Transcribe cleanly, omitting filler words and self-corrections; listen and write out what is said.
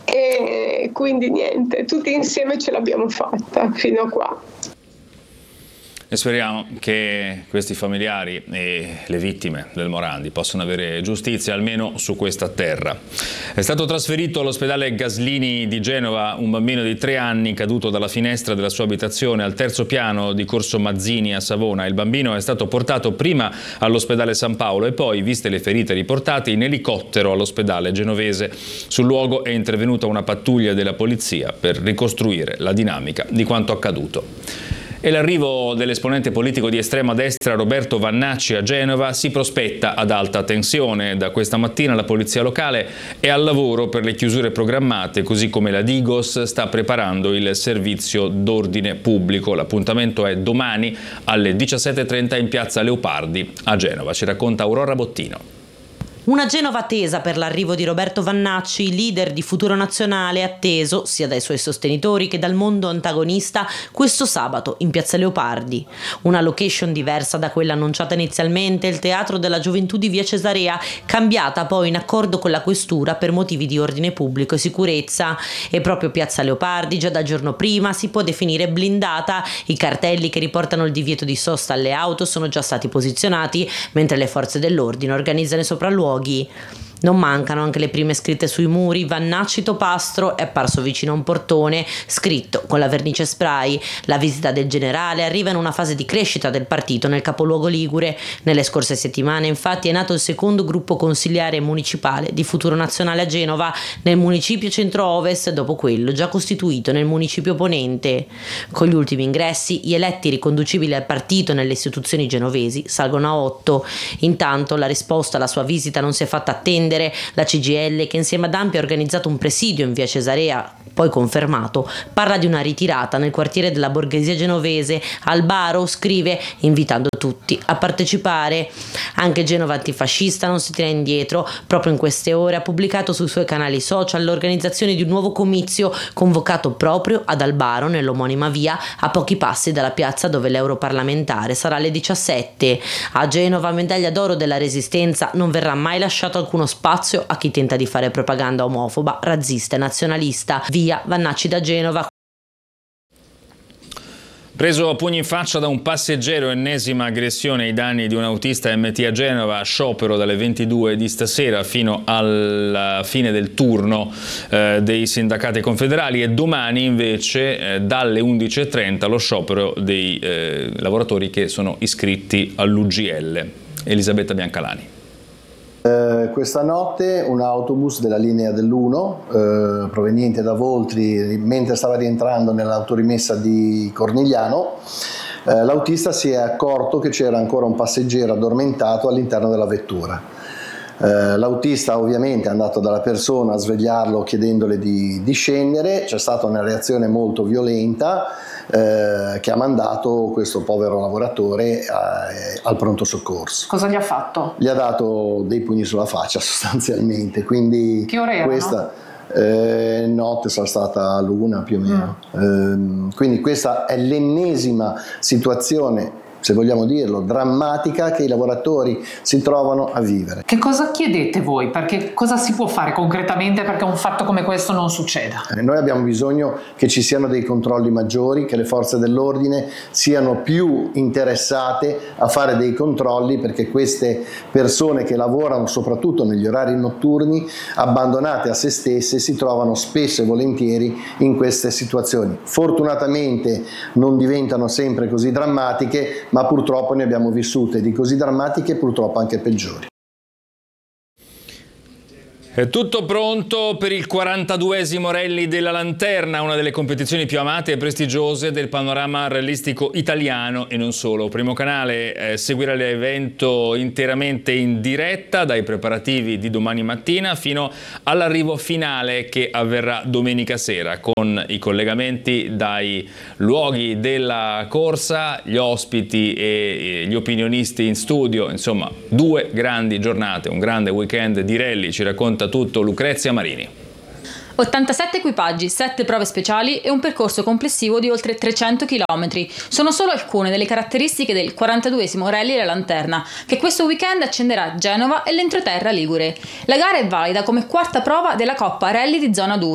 e quindi niente, tutti insieme ce l'abbiamo fatta fino a qua. E speriamo che questi familiari e le vittime del Morandi possano avere giustizia almeno su questa terra. È stato trasferito all'ospedale Gaslini di Genova un bambino di 3 anni caduto dalla finestra della sua abitazione al 3° piano di Corso Mazzini a Savona. Il bambino è stato portato prima all'ospedale San Paolo e poi, viste le ferite riportate, in elicottero all'ospedale genovese. Sul luogo è intervenuta una pattuglia della polizia per ricostruire la dinamica di quanto accaduto. E l'arrivo dell'esponente politico di estrema destra Roberto Vannacci a Genova si prospetta ad alta tensione. Da questa mattina la polizia locale è al lavoro per le chiusure programmate, così come la Digos sta preparando il servizio d'ordine pubblico. L'appuntamento è domani alle 17:30 in piazza Leopardi a Genova. Ci racconta Aurora Bottino. Una Genova tesa per l'arrivo di Roberto Vannacci, leader di Futuro Nazionale, atteso sia dai suoi sostenitori che dal mondo antagonista questo sabato in piazza Leopardi. Una location diversa da quella annunciata inizialmente, il Teatro della Gioventù di Via Cesarea, cambiata poi in accordo con la Questura per motivi di ordine pubblico e sicurezza. E proprio piazza Leopardi già dal giorno prima si può definire blindata. I cartelli che riportano il divieto di sosta alle auto sono già stati posizionati, mentre le forze dell'ordine organizzano i sopralluoghi. Non mancano anche le prime scritte sui muri. Vannacci Topastro è apparso vicino a un portone scritto con la vernice spray. La visita del generale arriva in una fase di crescita del partito nel capoluogo ligure. Nelle scorse settimane infatti è nato il secondo gruppo consiliare municipale di Futuro Nazionale a Genova, nel municipio centro-ovest, dopo quello già costituito nel municipio ponente. Con gli ultimi ingressi gli eletti riconducibili al partito nelle istituzioni genovesi salgono a 8. Intanto la risposta alla sua visita non si è fatta attendere. La CGIL, che insieme ad Ampi ha organizzato un presidio in via Cesarea, poi confermato, parla di una ritirata nel quartiere della borghesia genovese. Albaro scrive invitando tutti a partecipare. Anche Genova Antifascista non si tira indietro. Proprio in queste ore ha pubblicato sui suoi canali social l'organizzazione di un nuovo comizio convocato proprio ad Albaro, nell'omonima via, a pochi passi dalla piazza dove l'europarlamentare sarà alle 17. A Genova, medaglia d'oro della Resistenza, non verrà mai lasciato alcuno spazio a chi tenta di fare propaganda omofoba, razzista e nazionalista. Via Vannacci da Genova. Preso a pugni in faccia da un passeggero, ennesima aggressione ai danni di un autista MT a Genova, sciopero dalle 22 di stasera fino alla fine del turno dei sindacati confederali, e domani invece dalle 11:30 lo sciopero dei lavoratori che sono iscritti all'UGL. Elisabetta Biancalani. Questa notte un autobus della linea dell'1 proveniente da Voltri, mentre stava rientrando nell'autorimessa di Cornigliano, l'autista si è accorto che c'era ancora un passeggero addormentato all'interno della vettura. L'autista ovviamente è andato dalla persona a svegliarlo chiedendole di scendere. C'è stata una reazione molto violenta che ha mandato questo povero lavoratore al pronto soccorso. Cosa gli ha fatto? Gli ha dato dei pugni sulla faccia sostanzialmente. Quindi che ore erano? Questa notte sarà stata l'1 più o meno. Quindi questa è l'ennesima situazione, se vogliamo dirlo, drammatica che i lavoratori si trovano a vivere. Che cosa chiedete voi? Perché cosa si può fare concretamente perché un fatto come questo non succeda? Noi abbiamo bisogno che ci siano dei controlli maggiori, che le forze dell'ordine siano più interessate a fare dei controlli, perché queste persone che lavorano soprattutto negli orari notturni, abbandonate a se stesse, si trovano spesso e volentieri in queste situazioni. Fortunatamente non diventano sempre così drammatiche, ma purtroppo ne abbiamo vissute di così drammatiche e purtroppo anche peggiori. È tutto pronto per il 42esimo Rally della Lanterna, una delle competizioni più amate e prestigiose del panorama rallistico italiano e non solo. Primo Canale seguirà l'evento interamente in diretta dai preparativi di domani mattina fino all'arrivo finale che avverrà domenica sera, con i collegamenti dai luoghi della corsa, gli ospiti e gli opinionisti in studio. Insomma, 2 grandi giornate, un grande weekend di rally. Ci racconta tutto Lucrezia Marini. 87 equipaggi, 7 prove speciali e un percorso complessivo di oltre 300 km. Sono solo alcune delle caratteristiche del 42esimo Rally della Lanterna, che questo weekend accenderà Genova e l'entroterra ligure. La gara è valida come quarta prova della Coppa Rally di Zona 2.